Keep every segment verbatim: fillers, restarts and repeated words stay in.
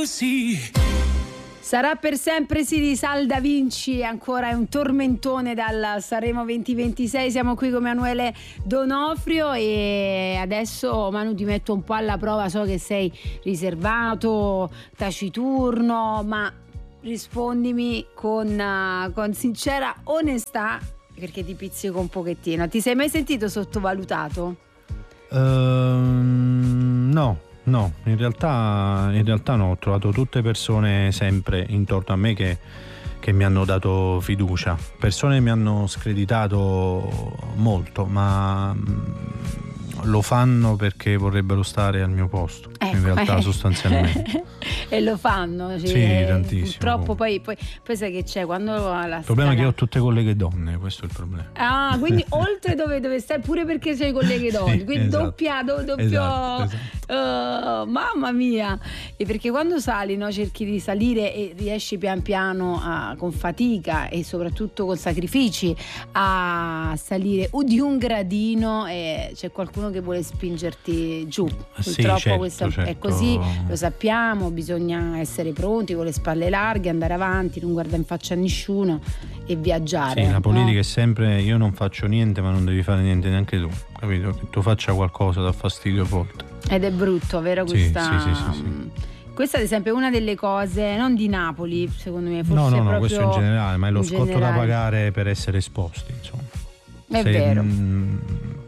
così. Sarà per sempre sì di Sal Da Vinci, ancora è un tormentone dal Sanremo duemilaventisei. Siamo qui con Emanuele D'Onofrio e adesso Manu ti metto un po' alla prova, so che sei riservato, taciturno, ma rispondimi con, con sincera onestà, perché ti pizzico un pochettino. Ti sei mai sentito sottovalutato? Uh, no. No, in realtà, in realtà no, ho trovato tutte persone sempre intorno a me che, che mi hanno dato fiducia, persone mi hanno screditato molto, ma lo fanno perché vorrebbero stare al mio posto, ecco, in realtà eh. sostanzialmente. E lo fanno, cioè, sì, tantissimo. Purtroppo poi, poi, poi sai che c'è quando la il problema è che ho tutte colleghe donne, questo è il problema. Ah, quindi oltre dove, dove stai pure perché sei colleghe donne, sì, quindi esatto. doppia, do, doppio esatto, esatto. Uh, mamma mia. E perché quando sali, no, cerchi di salire e riesci pian piano a, con fatica e soprattutto con sacrifici a salire o di un gradino e c'è qualcuno che vuole spingerti giù. Sì, purtroppo certo, questo certo. è così, lo sappiamo, bisogna essere pronti con le spalle larghe, andare avanti, non guardare in faccia a nessuno e viaggiare. Sì, la politica no? è sempre io non faccio niente ma non devi fare niente neanche tu, capito? Che tu faccia qualcosa dà fastidio a volte. Ed è brutto, vero? Questa, sì, sì, sì, sì, sì. Questa ad esempio è una delle cose, non di Napoli secondo me, forse no no no, proprio questo in generale, ma è lo scotto generale. da pagare per essere esposti, insomma. È se, vero. mh,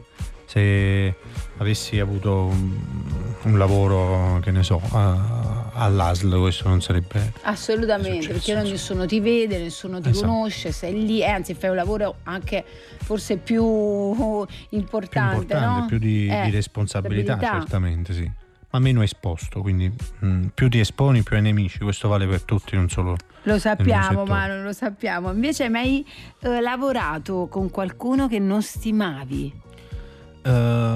se avessi avuto un, un lavoro, che ne so, a, all'A S L, questo non sarebbe assolutamente successo, perché non nessuno ti vede, nessuno ti esatto. conosce, sei lì, eh, anzi fai un lavoro anche forse più importante, più, importante, no? più di, eh, di responsabilità, stabilità. certamente sì, ma meno esposto, quindi mh, più ti esponi più hai nemici, questo vale per tutti, non solo lo sappiamo, ma non lo sappiamo. Invece hai mai eh, lavorato con qualcuno che non stimavi? Uh,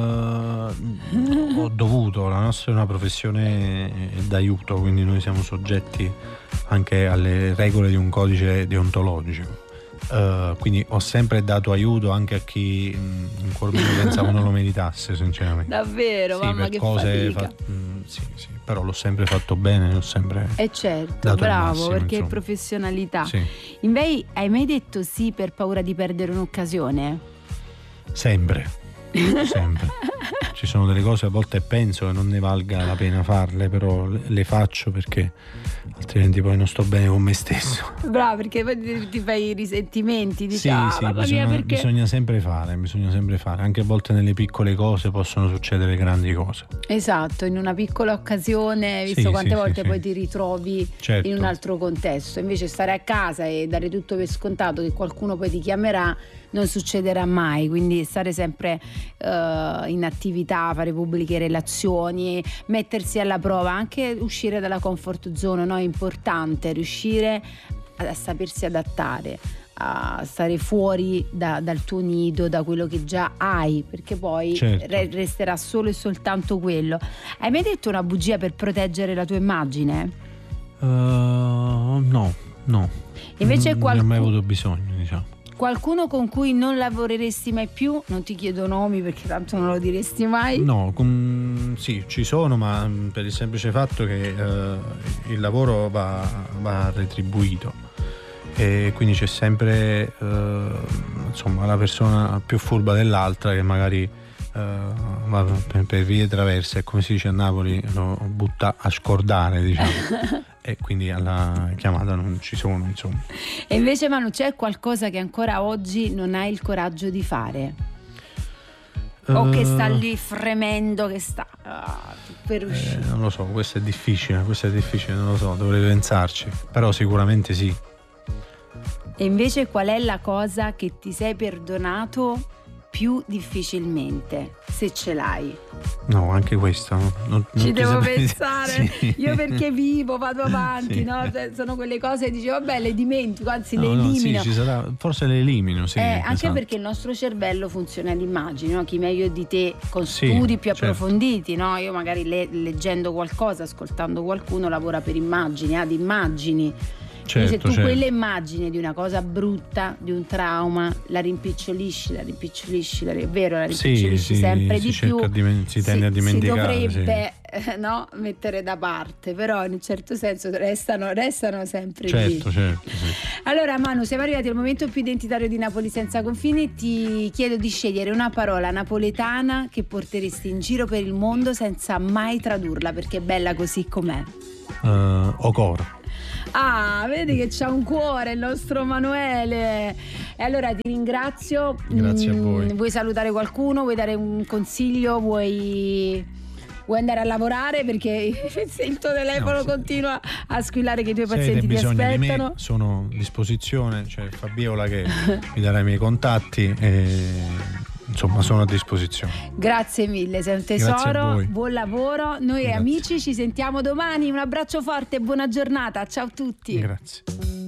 ho dovuto, la nostra è una professione d'aiuto, quindi noi siamo soggetti anche alle regole di un codice deontologico, uh, quindi ho sempre dato aiuto anche a chi mh, in cuor mio pensavo non lo meritasse, sinceramente. Davvero? Sì, Mamma, per che cose fatica. fa- mh, sì, sì, però l'ho sempre fatto bene, l'ho sempre eh certo, dato bravo, massimo, perché insomma. è professionalità. Sì. Invece hai mai detto sì per paura di perdere un'occasione? Sempre. Sempre. Ci sono delle cose a volte penso che non ne valga la pena farle, però le faccio perché altrimenti poi non sto bene con me stesso. Bravo, perché poi ti fai i risentimenti, dici, sì, ah, sì, mamma bisogna, mia, perché... bisogna sempre fare, bisogna sempre fare. Anche a volte nelle piccole cose possono succedere grandi cose. Esatto, in una piccola occasione, visto sì, quante sì, volte sì, poi sì. ti ritrovi certo. in un altro contesto. Invece stare a casa e dare tutto per scontato che qualcuno poi ti chiamerà non succederà mai, quindi stare sempre uh, in attività, fare pubbliche relazioni, mettersi alla prova, anche uscire dalla comfort zone, no? È importante riuscire a, a sapersi adattare, a stare fuori da, dal tuo nido, da quello che già hai, perché poi certo. re- resterà solo e soltanto quello. Hai mai detto una bugia per proteggere la tua immagine? Uh, no, no. Invece non qualcu- ne ho mai avuto bisogno, diciamo. Qualcuno con cui non lavoreresti mai più? Non ti chiedo nomi perché tanto non lo diresti mai. No, com- sì, ci sono, ma per il semplice fatto che uh, il lavoro va, va retribuito e quindi c'è sempre uh, insomma la persona più furba dell'altra che magari uh, va per, per vie traverse, e come si dice a Napoli lo butta a scordare, diciamo. E quindi alla chiamata non ci sono, insomma. E invece Manu, c'è qualcosa che ancora oggi non hai il coraggio di fare? Uh, o che sta lì fremendo, che sta ah, per uscire? Eh, non lo so, questo è difficile, questo è difficile, non lo so, dovrei pensarci, però sicuramente sì. E invece qual è la cosa che ti sei perdonato più difficilmente, se ce l'hai? No, anche questo non, non ci devo sapere. pensare. Sì. Io perché vivo, vado avanti, sì. No? Sono quelle cose che dici vabbè, le dimentico, anzi no, le elimino. No, sì, ci sarà, forse le elimino, sì, eh, anche esatto. perché il nostro cervello funziona ad immagini, no? Chi meglio di te con sì, studi più certo. approfonditi, no? Io magari le, leggendo qualcosa, ascoltando qualcuno, lavora per immagini, ad immagini. Certo, se tu certo. quella immagine di una cosa brutta, di un trauma, la rimpicciolisci, la rimpicciolisci, la, è vero, la rimpicciolisci sì, sempre si di più, a dimen- si tende si, a dimenticare. Si dovrebbe sì. no, mettere da parte, però in un certo senso restano, restano sempre certo, lì. Certo, sì. Allora Manu, siamo arrivati al momento più identitario di Napoli senza confini. Ti chiedo di scegliere una parola napoletana che porteresti in giro per il mondo senza mai tradurla, perché è bella così com'è. Uh, Ocoro. Ah, vedi che c'ha un cuore il nostro Manuele. E allora ti ringrazio. Grazie a voi. Vuoi salutare qualcuno? Vuoi dare un consiglio? Vuoi, vuoi andare a lavorare? Perché il tuo telefono no, continua a squillare che i tuoi pazienti ti aspettano. Di me, sono a disposizione, c'è Fabiola che mi darà i miei contatti e insomma sono a disposizione. Grazie mille, sei un tesoro, buon lavoro. Noi Grazie. Amici ci sentiamo domani, un abbraccio forte e buona giornata, ciao a tutti. Grazie.